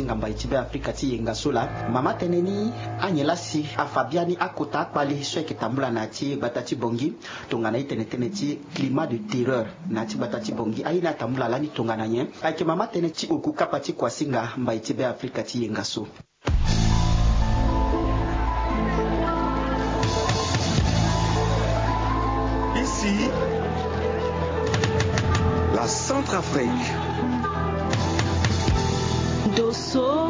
kwasinga mba itibe Afrika ti yenga sola mama teneni anyelasi afabiani akota kwali sweke tambula na ti batati bongi tongana itenetene ti climat de terreur na ti batati bongi aina tambula lani tongana nye ake mama tene ti okuka ti kwasinga mba itibe Afrika ti yenga so. Ici, la Centrafrique. Dosso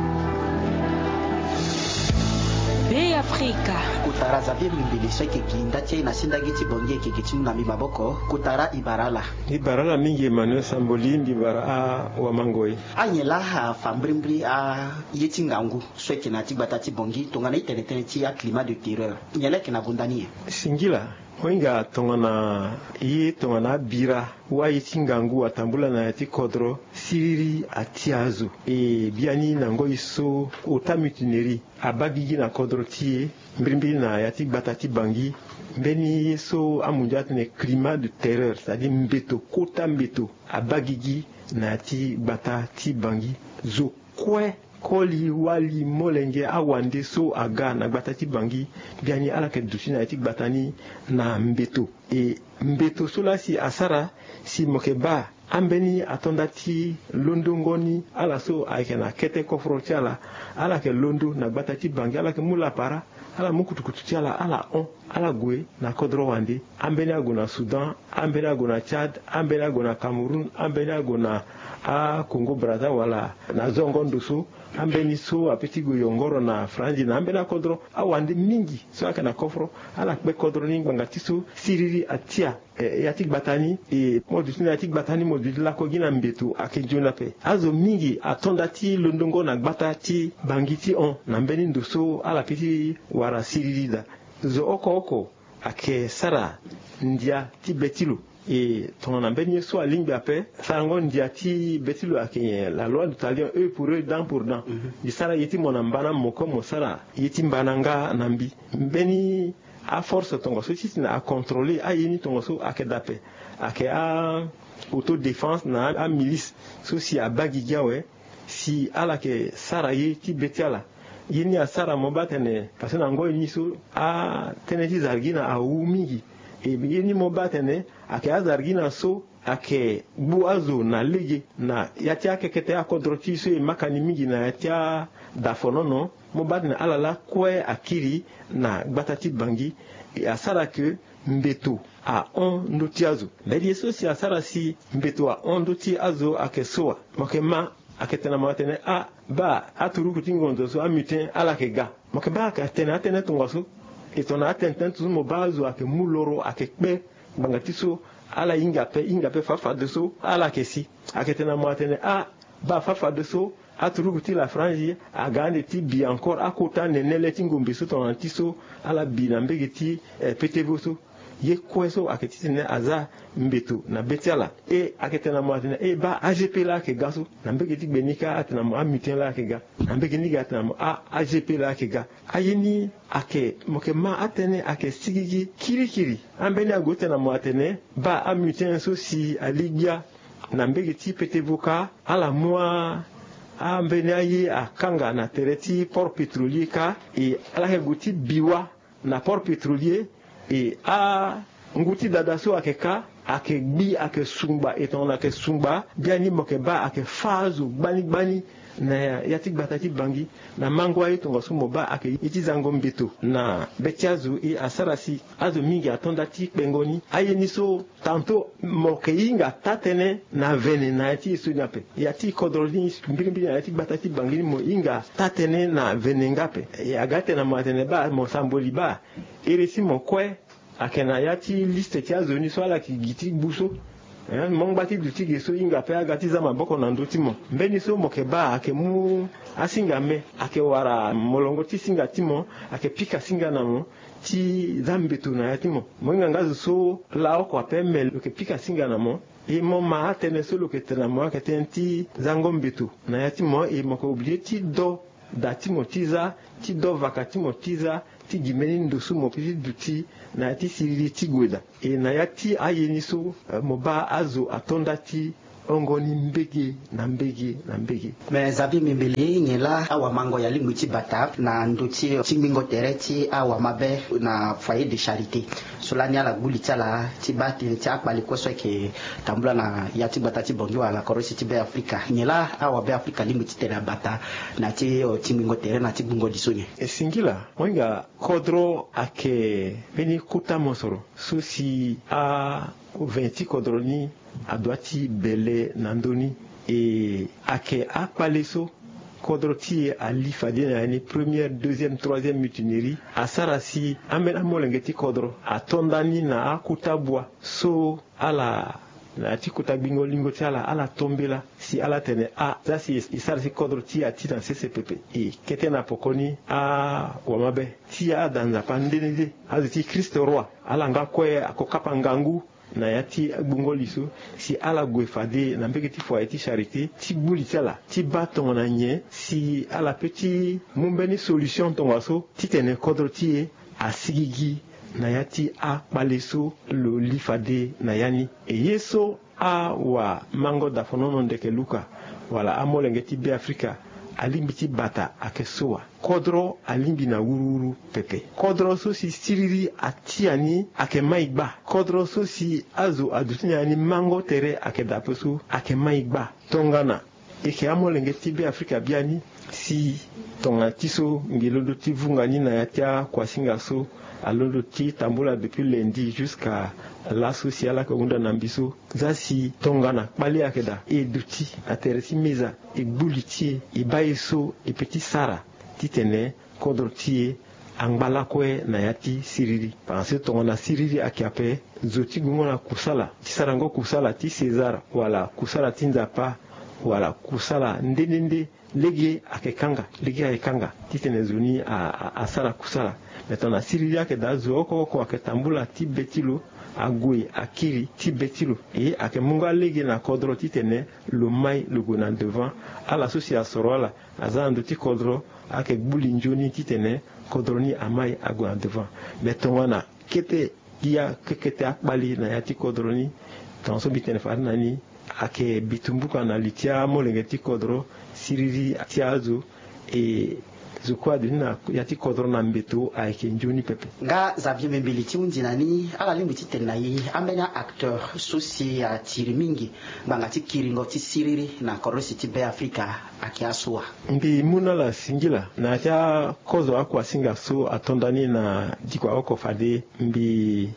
Bay Africa. Kutara zabi mbili sweke kinda tie na sindagi ti bongi ke kitu na mi maboko kutara ibarala mingi Emmanuel Samboli mbibara wa mangoi anyela ha fambrimbri a yetingangu sweke na ti batati bongi tongana itenetene ti a climat de terreur nyele ke na bundani singila Wenga tongana bira wa yitingangu atambula na yati kodro siriri atiazu biani nango iso otamitineri abagigi na kodro tie mbrimbi na yati batati bangi mbeni so amunjat ne climat de terreur c'est-à-dire mbeto kota mbeto abagigi na yati batati bangi zo kwe koli wali molenge awande so aga na batati bangi biani ala ke dushina etik batani na mbeto sola si asara si mokeba ambeni atondati londongoni ala so aikena kete kofroti ala ke londo na batati bangi ala ke mula para ala mukutukutu ala gwe na kodro wande ambeni agona Sudan ambeni agona Chad ambeni agona Cameroun ambeni agona a Congo Brazza wala na zongondo so ambeni so apeti go yongoro na franji na ambena kodro awande mingi so aka na kofro ala kbe kodro ni ngati so siriri atia yatik batani modu sina yatik batani modu la ko gina mbetu akejona pe azo mingi atondati londongo na batati bangiti on na mbeni ndoso ala peti wara siriri da zo oko ake sara ndia ti betilo ton ambeni so alingi ape sango ndia ti betilo ake la loi du talion eux pour eux dent pour dent di sara yeti monambana moko mo sara yeti mbananga nambi mbeni a force tongo so ti na a contrôler a yeni tongo so ake dape ake a autodéfense na a milice so si a bagigia we si ala ke sara yeti betiala yeni a sara mo batene parce que nango ni so a teneti zargina a umigi yeni mo batene ake a zargina so ake buazo na lege na yati ake kete a kodroti so makani mingi na yati a dafonono mo batene alala kwe akiri na batati bangi asara ke mbeto a on ndoti azo bedi so si asara si mbeto a on ndoti azo ake soa mokema aketena matene a ba aturu kutingondo so amiten ala ke ga mokeba aketena tene tungoso etona atenten tu mo bazo ake muloro ake pe bangati so ala inga pe fafa de so ala ke si aketena matene a ba fafa de so aturuguti la franji agande ti bi encore akota nenele tingombe so ton antiso ala bi na mbegeti petevoso ye kweso aketiti ne aza mbeto na betiala aketena matene ba AGP la ke gaso na mbegeti benika atena mo amiten la ke ga na mbegeni ga atena mo AGP la ke ga ayeni ake mokema atene ake sigigi kirikiri ambeni agote na mo atene ba amiten so si aligia na mbegeti petevoka ala moi ambeni ayi akanga na tereti port pétrolier ka ala ke guti biwa na port pétrolier nguti dadaso akeka ake gbi ake sumba eton ake sumba biani mokeba ake fazu bani na yatik batati bangi na mangwa etongo sumoba ake itizango mbeto na betiazu asarasi azo mingi atondati pengoni ayeni so tanto mokeinga tatene na vene na yati sunyape yati kodrolini mbiri yati batati bangi mo inga tatene na vene ngape agate na matene ba mo samboli ba irisi mo kwe akena yati liste tia zoni so ala ki giti buso mongbati duti so inga pe agati za maboko na ndoti mo mbeni so mokeba ake mu asinga me ake wara molongo ti singa timo ake pika singa na mo ti zambetu na yatimo monga ngazo so la ko apemel ke pika singa na mo mo ma atene so lo ke tena mo ake tenti zango mbetu na yatimo moko oublier ti do datimo tiza ti do vakatimo tiza ti gimeni ndosu mo piti duti na yati siriri ti gweda na yati ayeni so moba azo atonda ti ongo ni mbege na mbege na mbege. Mais Xavier Mimbili ngela awa mango ya limbu ti bata na nduti chimbingo tereti awa mabe na foyer de charité solani ala guli tala ti bati ti akpali kweso ke tambula na ya ti bata ti bongi wala korosi ti be Afrika ngela awa be Afrika limbu ti tere bata na ti chimbingo tere na ti bungo disonye esingila wenga kodro ake beni kuta mosoro susi a 20 kodro ni adwati bele nandoni et ake akpaleso kodroti ali fadina ni première deuxième troisième mutinerie asarasi amena molengeti kodro atondani na akutabwa so ala na tikuta bingo lingo tiala ala tombela si ala tene a zasi isarasi kodroti atina CCPP e ketena pokoni a wamabe ti a danza pandenede aziti Christ roi ala ngakwe akokapa ngangu na yati bungo liso si ala gwefade na mbeketi fo eti charité ti buli tala ti baton na nye si ala petit mumbeni solution tongaso ti tene kodro ti asigigi na yati a paleso lo lifade na yani e yeso a wa mango da fonono ndeke luka wala amolenge ti be Afrika alimbi ti bata akesoa kodro alimbi na wururu pepe kodro so si siriri atiani ake maigba kodro so si azo adutiani mango tere ake dapesu ake maigba tongana eke amolenge ti be Afrika biani si tonga tiso ngelodo ti vungani na yatia kwasinga so alodo ti tambula depuis lundi jusqu'à la sociale que unda nambiso zasi tongana bali akeda e duti ateresi meza e buliti e baiso e petit sara titene kodrotie angbala kwe na yati siriri panse tongana siriri akiape zoti gungona kusala tisarango kusala ti César wala kusala tinzapa wala kusala ndendende lege akekanga titene zuni a sara kusala metana siriri akeda zo ko aketambula ti betilo agwe akiri ti betilo et ake munga lege na kodro titene lo mai le gona devant à l'association rola azando ti kodro ake gbuli njoni titene kodro ni amai agwa devant metona kete dia kete akbali na yati kodro ni tanso bitene farna ni ake bitumbuka na litia molenge ti kodro siriri tiazo et zukwa dina yati kodro na mbeto aike njoni pepe nga Xavier Mimbili ti undinani ala limbu ti tena yi ambena acteur sosi ya tiri mingi banga ti kiringo ti siriri na korosi ti be Afrika ake asua mbi muna la singila na tia kozo akwa singa so atondani na dikwa oko fade mbi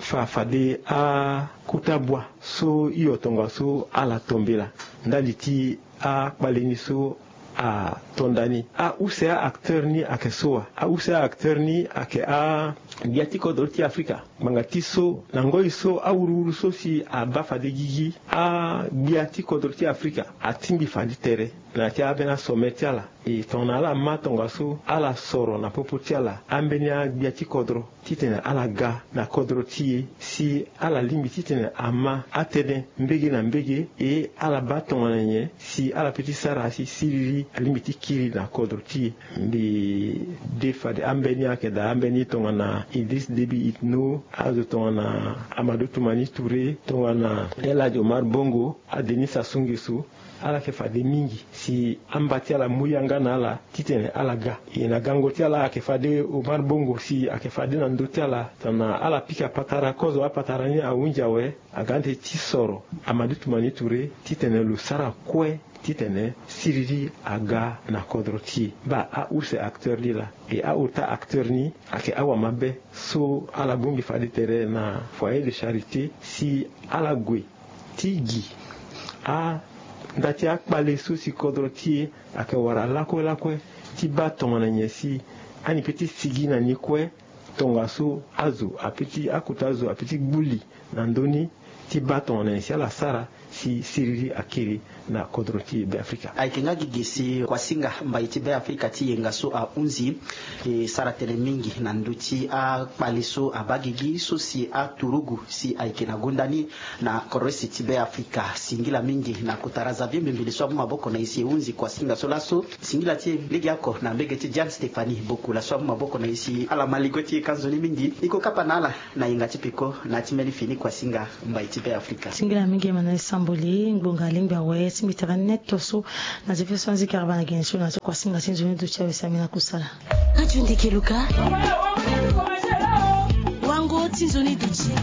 fade a kutabwa so iyo tonga so ala tombela ndali ti a kbaleni so a tondani a usea acteur ni akesoa a usea acteur ni ake a biatiko dorti Afrika mangati so nangoi so a ururu so si a bafade gigi a biatiko dorti Afrika a timbi fadi tere na tia bena sometiala e tona ala matonga so ala soro na popotiala ambenia biatiko dro titene ala ga na kodro tie si ala limbi titene ama atene mbege na mbege e ala batonga na nye si ala petit sara si siriri limiti kiri na kodro tie mbi defade ambenia ke da ambeni tonga na Idriss Déby Itno azo tonga na Amadou Toumani Touré tonga na El Hadji Omar Bongo a Denis Sassou Nguesso ala ke fade mingi si ambati ala muyanga na ala titene ala ga ina gangoti ala ke fade Omar Bongo si ake fade na ndoti ala tana ala pika patara kozo apatara ni awunja we agante tisoro Amadou Toumani Touré titene lu sara kwe titene siriri aga na kodroti ba a use acteur lila e a uta acteur ni ake awa mabe so ala bungi fade tere na foyer de charité si ala gwe tigi a ndati akpale so si kodroti ake wara lakwe ti ba tonga na nyesi ani petit sigi na ni kwe tonga so azo apeti akutazo apeti gbuli na ndoni ti ba tonga na nyesi ala sara si siriri akiri na kodroti be Afrika aikenga gigisi kwa singa mbaiti be Afrika ti yenga so a unzi e saratele mingi na nduti a paliso abagigi so si a turugu si aikena gundani na korosi ti be Afrika singila mingi na kutara Xavier Mimbili so maboko na isi unzi kwa singa so laso singila ti ligi yako na mbege ti Jan Stephanie boku la so maboko na isi ala maligoti kanzoni mingi iko kapa nala na yenga tipiko na timeli fini kwa singa mbaiti be Afrika singila mingi mana isambo Mboli ngbonga lingba we simitara net toso na zefe sanzi karabana gensho na kwa singa sinzo do chawe samina kusala ajundi keluka wango tinzoni duchi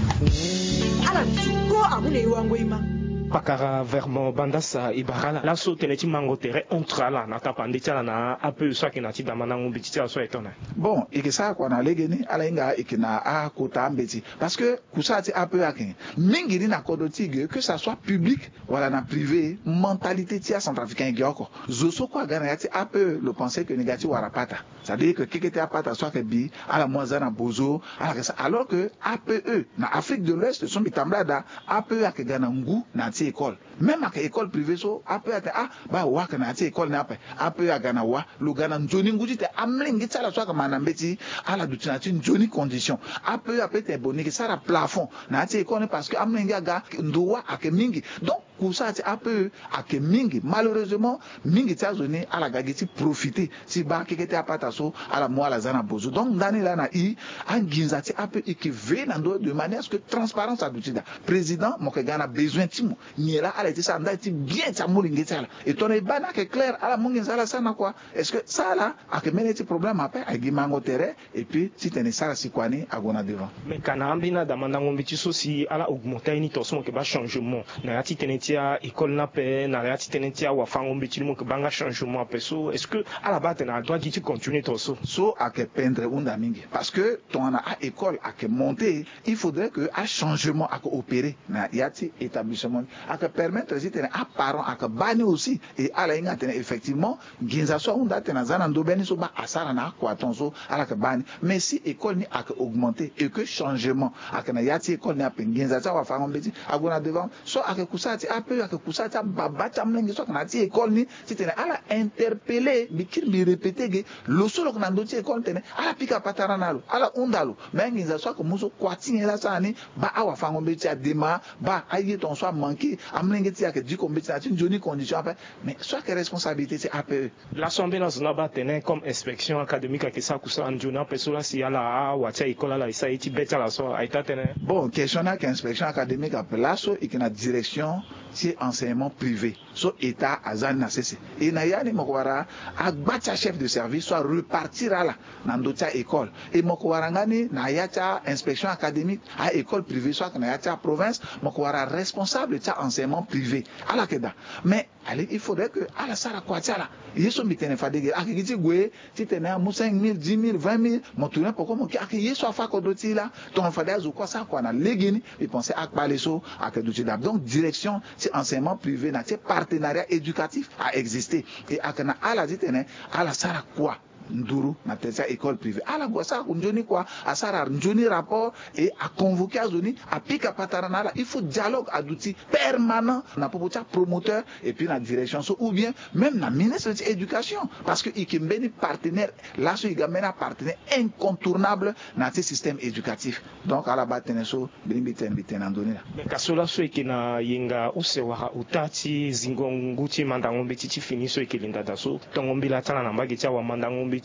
ala ko amune wango ima pakara vermo bandasa ibarala la so teneti mango tere ontrala na tapandi tala na ape so ki na ti damana ngumbi ti so etona bon et ça quoi na legeni ala inga ikina a kota mbeti parce que kusati ape akin mingi na kodotige que ça soit public wala na privé mentalité ti centrafricain gioko zoso kwa gana yati ape le penser que négatif wara pata ça veut dire que kekete apata soit que bi ala mwazana bozo alors que APE na Afrique de l'Ouest sont bitamblada APE ak gana ngu na école même à école privée so après ba wa kana ti école na après agana wa lu gana njoni nguji te amlingi tsala so kama na mbeti ala dutina ti njoni condition après te boni ki sara plafond na ti école parce que amlingi aga ndowa ak mingi donc kusa ti après ak mingi malheureusement mingi ti azoni ala gagiti profiter si ba kekete apata so ala mo ala zana bozo donc ndani la na i anginza ti après qui veut de manière à ce que transparence a dutida président mo ke gana besoin timo ni là ala ti ça ndati bien ta molingi tala et ton e bana que clair ala mungi sala sana quoi est-ce que ça là a que mené ti problème après a gimango terre et puis si tene sala sikwani agona devant mais kana ambina damanda ngombi ti so si ala augmenter ni to so ke ba changement na yati tene ti a école na pe na yati tene ti a wa fango mbi ti mo ke banga changement pe so est-ce que ala ba tena doit dit continuer to so a que peindre unda mingi parce que ton a école a que monter il faudrait que a changement a que opérer na yati établissement a que permettre si tene a parents a que bani aussi et ala inga tene effectivement ginza so unda tena zana ndo beni so ba asara na kwa tonso ala que bani mais si école ni a que augmenter et que changement a que na yati école ni a ginza sa wa fa ngombe agona devant so a que kusati a peu a que kusati baba tamlengi so na ti école ni si tene ala interpeller bikir mi répéter ge lo solo na ndo ti école tene ala pika patara nalo ala undalo mais ginza so ko muso kwati la sani ba awa fa ngombe ti adema ba aye ton so manqué amlengi ti a que du compétition joni condition après mais soit que responsabilité c'est APE l'assemblée nationale ba tenir comme inspection académique que ça kusa anjona personne si ala wa cha école la isa iti beta la so aita tenir bon question na inspection académique après la so et que na direction c'est enseignement privé so état azan na cessé et na yani mokwara agbacha chef de service soit repartir là na ndota école et mokwara ngani na yacha inspection académique à école privée soit na yacha province mokwara responsable de enseignement privé à la keda mais allez il faudrait que à la sara kwatiala yeso mitene fadege akigiti gwe titene mu 5000 10000 20000 motouna pourquoi mo ki yeso afa kodoti là ton fada zo kwa sa kwa na legini et penser à baleso à que douti donc direction c'est enseignement privé na partenariat éducatif a existé et akana ala titene ala sara kwa nduru na tesa école privée ala gosa njoni quoi à sara njoni rapport et à convoquer à zoni à pika patarana là il faut dialogue adouti permanent na popocha promoteur et puis la direction so ou bien même la ministre de l'éducation parce que ikembeni partenaire là so igamena partenaire incontournable na ce système éducatif donc ala bateneso bimbiten andoni mais kasola so ikina yinga usewa utati zingonguti mandangombe titi finiso ikilinda daso tongombila tana na mbagi cha wa mandangombe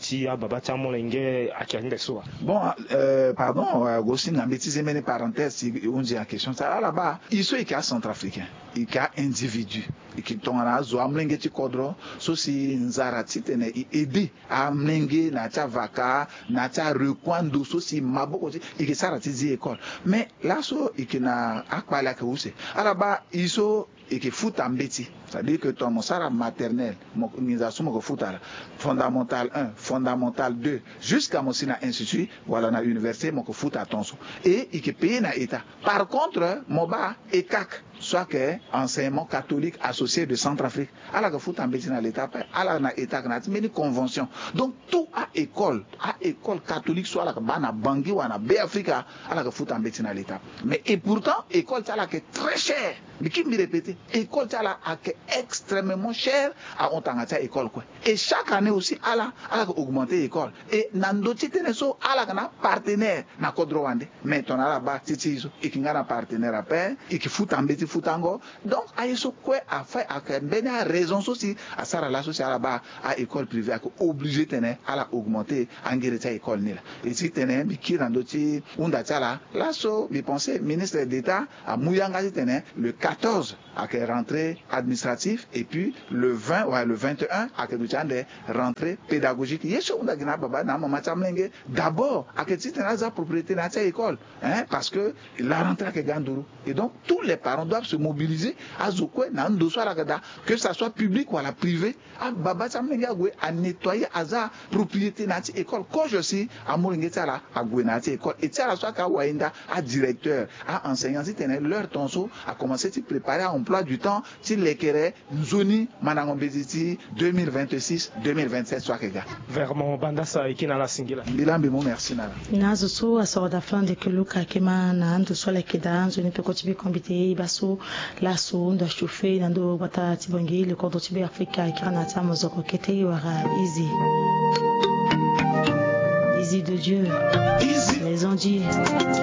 bon pardon Gossin a bêtise mais parenthèse si on dit la question ça là-bas il sont cas centrafricain il cas individu et qui ton na zo amlenge ti kodro so si nzara ti tene aider amlenge na ta vaka na ta rekwando so si maboko ti et qui sara ti di école mais là so et qui na akpala ke use là-bas il sont et qui fout en bêtise c'est-à-dire que ton monsara maternel organisation ko foutala fondamental 1 fondamental 2 jusqu'à mon sina institut voilà na université mon ko fout attention et qui paye na état par contre moba ekak soit que enseignement catholique associé de Centrafrique ala ko fout en bêtise na l'état ala na état na mini convention donc tout à école catholique soit la bana bangi wana be Africa ala ko fout en bêtise na l'état mais et pourtant école ça là que très cher mais qui me répéter école ça là extrêmement cher à ontangata école quoi et chaque année aussi ala augmenter école et nandoti teneso ala kana partenaire na kodrowande mais ton ala ba titizo ikingana partenaire après et qui fout en bêtise futango donc ayeso quoi a fait a ben a raison aussi à sara la sociale là-bas à école privée à obligé tener à la augmenter engrais école ni là et si tener bi ki randoti unda tala là so bi penser ministre d'état à muyanga tener le 14 à que rentrée administrative et puis le 21 à que nous des rentrées pédagogiques. D'abord à que tu as propriété dans cette école, parce que la rentrée est Gandourou. Et donc tous les parents doivent se mobiliser à Zokwe, que ça soit public ou à la privée, à nettoyer à sa propriété dans cette école. Quand je suis à Moringeta à Gouenati école, et tiens la soit à directeur, à enseignant, si leur tonso à commencer à préparer à emploi du temps, si l'équerre, Zoni, Manangobeziti, 2026-2027, soit que gars. Vraiment, Bandasa et Kinala Singila. Bilambimo, merci Nala. Nazo a sort d'afin de que Luka Kema, Nando soit la Kedan, je ne peux continuer combiter, Basso, Lasso, on chauffer, Nando, Bata, Tibongi, le Cordo Tibé Africa, Kiranata, Mozoko, Kete, Easy. Easy de Dieu. Easy. Les Antilles.